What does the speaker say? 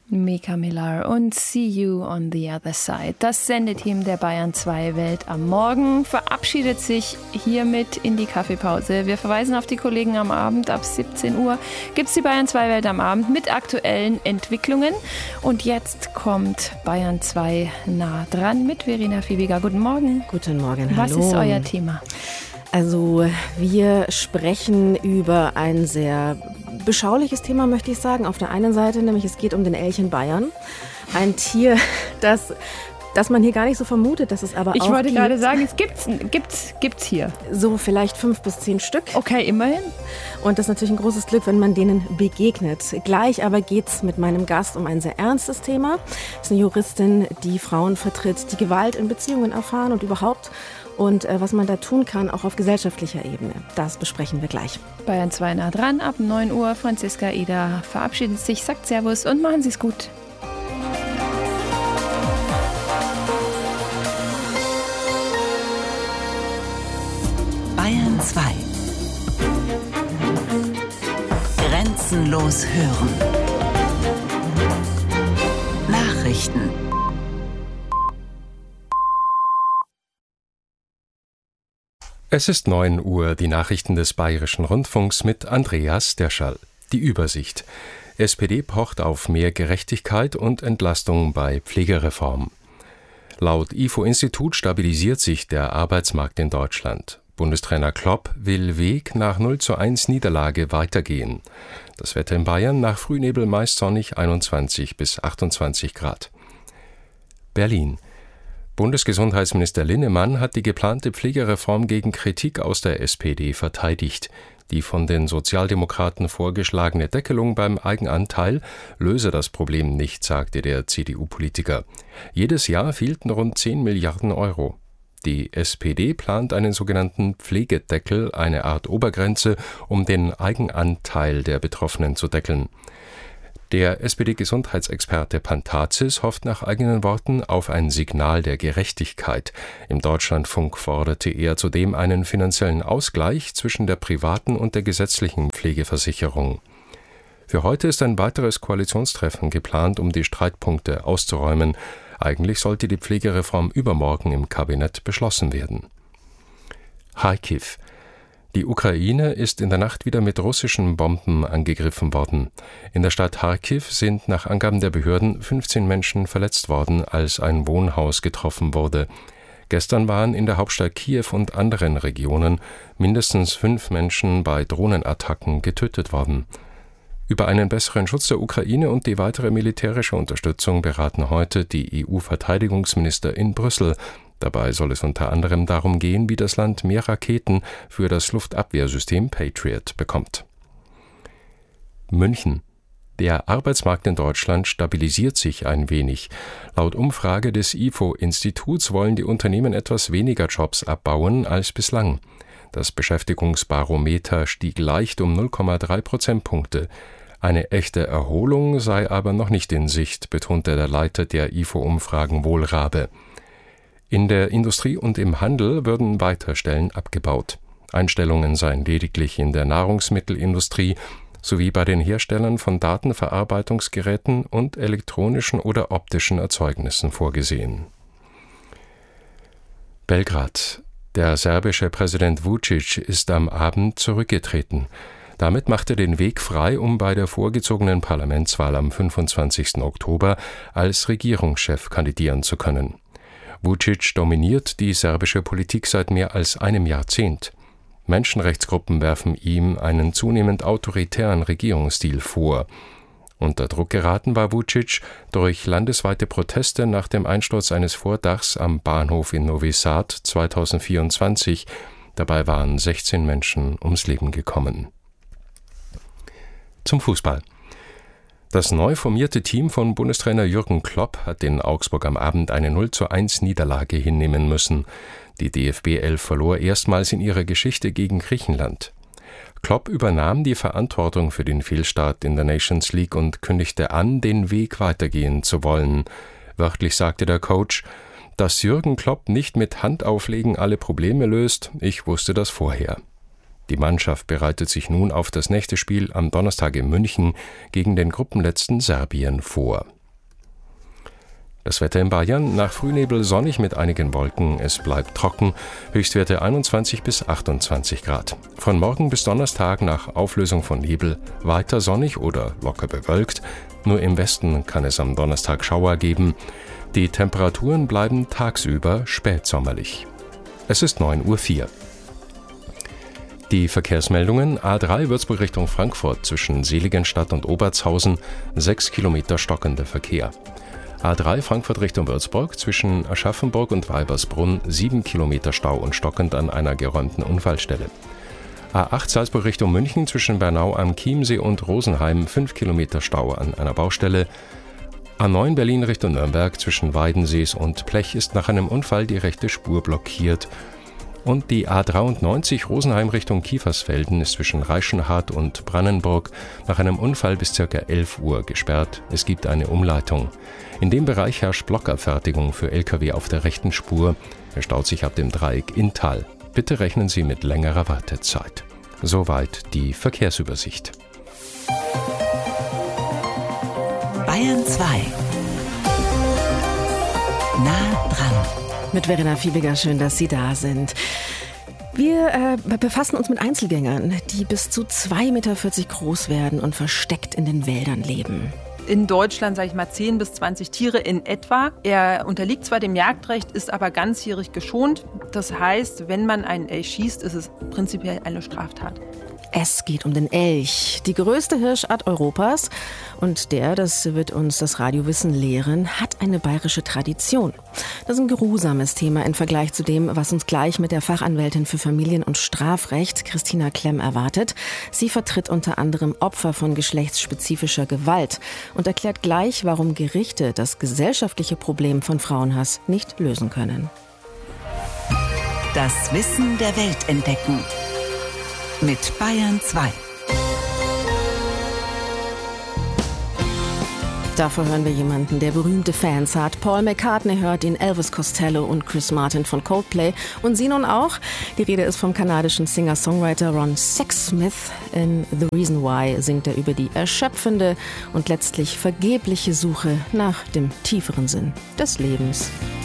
Mika Millar und See You on the Other Side. Das Sendeteam der Bayern 2 Welt am Morgen verabschiedet sich hiermit in die Kaffeepause. Wir verweisen auf die Kollegen am Abend. Ab 17 Uhr gibt es die Bayern 2 Welt am Abend mit aktuellen Entwicklungen. Und jetzt kommt Bayern 2 nah dran mit Verena Fiebiger. Guten Morgen. Guten Morgen, hallo. Was ist euer Thema? Also wir sprechen über ein sehr beschauliches Thema, möchte ich sagen. Auf der einen Seite, nämlich es geht um den Elchen Bayern. Ein Tier, das man hier gar nicht so vermutet, dass es aber ich auch wollte gibt. gerade sagen, es gibt's hier. So vielleicht 5 bis 10 Stück. Okay, immerhin. Und das ist natürlich ein großes Glück, wenn man denen begegnet. Gleich aber geht's mit meinem Gast um ein sehr ernstes Thema. Es ist eine Juristin, die Frauen vertritt, die Gewalt in Beziehungen erfahren und überhaupt. Und was man da tun kann, auch auf gesellschaftlicher Ebene. Das besprechen wir gleich. Bayern 2 nah dran, ab 9 Uhr. Franziska Eder verabschiedet sich, sagt Servus und machen Sie es gut. Bayern 2. Grenzenlos hören. Nachrichten. Es ist 9 Uhr, die Nachrichten des Bayerischen Rundfunks mit Andreas Derschall. Die Übersicht. SPD pocht auf mehr Gerechtigkeit und Entlastung bei Pflegereform. Laut IFO-Institut stabilisiert sich der Arbeitsmarkt in Deutschland. Bundestrainer Klopp will Weg nach 0:1 Niederlage weitergehen. Das Wetter in Bayern nach Frühnebel meist sonnig 21 bis 28 Grad. Berlin. Bundesgesundheitsminister Linnemann hat die geplante Pflegereform gegen Kritik aus der SPD verteidigt. Die von den Sozialdemokraten vorgeschlagene Deckelung beim Eigenanteil löse das Problem nicht, sagte der CDU-Politiker. Jedes Jahr fehlten rund 10 Milliarden Euro. Die SPD plant einen sogenannten Pflegedeckel, eine Art Obergrenze, um den Eigenanteil der Betroffenen zu deckeln. Der SPD-Gesundheitsexperte Pantazis hofft nach eigenen Worten auf ein Signal der Gerechtigkeit. Im Deutschlandfunk forderte er zudem einen finanziellen Ausgleich zwischen der privaten und der gesetzlichen Pflegeversicherung. Für heute ist ein weiteres Koalitionstreffen geplant, um die Streitpunkte auszuräumen. Eigentlich sollte die Pflegereform übermorgen im Kabinett beschlossen werden. Charkiw. Die Ukraine ist in der Nacht wieder mit russischen Bomben angegriffen worden. In der Stadt Charkiw sind nach Angaben der Behörden 15 Menschen verletzt worden, als ein Wohnhaus getroffen wurde. Gestern waren in der Hauptstadt Kiew und anderen Regionen mindestens 5 Menschen bei Drohnenattacken getötet worden. Über einen besseren Schutz der Ukraine und die weitere militärische Unterstützung beraten heute die EU-Verteidigungsminister in Brüssel. Dabei soll es unter anderem darum gehen, wie das Land mehr Raketen für das Luftabwehrsystem Patriot bekommt. München. Der Arbeitsmarkt in Deutschland stabilisiert sich ein wenig. Laut Umfrage des IFO-Instituts wollen die Unternehmen etwas weniger Jobs abbauen als bislang. Das Beschäftigungsbarometer stieg leicht um 0,3 Prozentpunkte. Eine echte Erholung sei aber noch nicht in Sicht, betonte der Leiter der IFO-Umfragen Wohlrabe. In der Industrie und im Handel würden weiter Stellen abgebaut. Einstellungen seien lediglich in der Nahrungsmittelindustrie sowie bei den Herstellern von Datenverarbeitungsgeräten und elektronischen oder optischen Erzeugnissen vorgesehen. Belgrad. Der serbische Präsident Vučić ist am Abend zurückgetreten. Damit macht er den Weg frei, um bei der vorgezogenen Parlamentswahl am 25. Oktober als Regierungschef kandidieren zu können. Vučić dominiert die serbische Politik seit mehr als einem Jahrzehnt. Menschenrechtsgruppen werfen ihm einen zunehmend autoritären Regierungsstil vor. Unter Druck geraten war Vučić durch landesweite Proteste nach dem Einsturz eines Vordachs am Bahnhof in Novi Sad 2024. Dabei waren 16 Menschen ums Leben gekommen. Zum Fußball. Das neu formierte Team von Bundestrainer Jürgen Klopp hat in Augsburg am Abend eine 0:1 Niederlage hinnehmen müssen. Die DFB 11 verlor erstmals in ihrer Geschichte gegen Griechenland. Klopp übernahm die Verantwortung für den Fehlstart in der Nations League und kündigte an, den Weg weitergehen zu wollen. Wörtlich sagte der Coach: Dass Jürgen Klopp nicht mit Handauflegen alle Probleme löst, ich wusste das vorher. Die Mannschaft bereitet sich nun auf das nächste Spiel am Donnerstag in München gegen den Gruppenletzten Serbien vor. Das Wetter in Bayern, nach Frühnebel sonnig mit einigen Wolken, es bleibt trocken, Höchstwerte 21 bis 28 Grad. Von morgen bis Donnerstag nach Auflösung von Nebel weiter sonnig oder locker bewölkt, nur im Westen kann es am Donnerstag Schauer geben. Die Temperaturen bleiben tagsüber spätsommerlich. Es ist 9:04 Uhr. Die Verkehrsmeldungen: A3 Würzburg Richtung Frankfurt zwischen Seligenstadt und Obertshausen, 6 Kilometer stockender Verkehr. A3 Frankfurt Richtung Würzburg zwischen Aschaffenburg und Weibersbrunn, 7 Kilometer Stau und stockend an einer geräumten Unfallstelle. A8 Salzburg Richtung München zwischen Bernau am Chiemsee und Rosenheim, 5 Kilometer Stau an einer Baustelle. A9 Berlin Richtung Nürnberg zwischen Weidensees und Plech ist nach einem Unfall die rechte Spur blockiert. Und die A93 Rosenheim Richtung Kiefersfelden ist zwischen Reichenhart und Brannenburg nach einem Unfall bis ca. 11 Uhr gesperrt. Es gibt eine Umleitung. In dem Bereich herrscht Blockabfertigung für Lkw auf der rechten Spur. Er staut sich ab dem Dreieck Inntal. Bitte rechnen Sie mit längerer Wartezeit. Soweit die Verkehrsübersicht. Bayern 2. Nah dran. Mit Verena Fiebiger, schön, dass Sie da sind. Wir befassen uns mit Einzelgängern, die bis zu 2,40 Meter groß werden und versteckt in den Wäldern leben. In Deutschland, 10 bis 20 Tiere in etwa. Er unterliegt zwar dem Jagdrecht, ist aber ganzjährig geschont. Das heißt, wenn man einen Elch schießt, ist es prinzipiell eine Straftat. Es geht um den Elch, die größte Hirschart Europas. Und das wird uns das Radiowissen lehren, hat eine bayerische Tradition. Das ist ein geruhsames Thema im Vergleich zu dem, was uns gleich mit der Fachanwältin für Familien- und Strafrecht, Christina Klemm, erwartet. Sie vertritt unter anderem Opfer von geschlechtsspezifischer Gewalt und erklärt gleich, warum Gerichte das gesellschaftliche Problem von Frauenhass nicht lösen können. Das Wissen der Welt entdecken. Mit Bayern 2. Davor hören wir jemanden, der berühmte Fans hat. Paul McCartney hört ihn, Elvis Costello und Chris Martin von Coldplay. Und Sie nun auch. Die Rede ist vom kanadischen Singer-Songwriter Ron Sexsmith. In The Reason Why singt er über die erschöpfende und letztlich vergebliche Suche nach dem tieferen Sinn des Lebens.